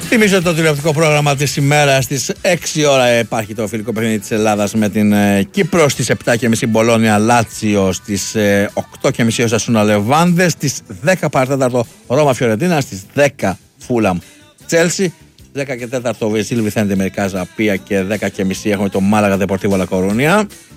Θυμίζω το τηλεοπτικό πρόγραμμα της ημέρας. Στις 6 ώρα υπάρχει το φιλικό παιχνίδι της Ελλάδας με την Κύπρο. Στις 7.30 Μπολόνια Λάτσιο. Στις 8.30 Οσασούνα Λεβάντε. Στις 10 παρατέταρτο Ρώμα Φιωρεντίνα. Στις 10 Φούλαμ Τσέλσι. 10 και 4 Βεζίλ Βιθέντε Μερικάζα Πία. Και 10.30 έχουμε το Μάλαγα Δεπορτίβο Λα Κορούνια.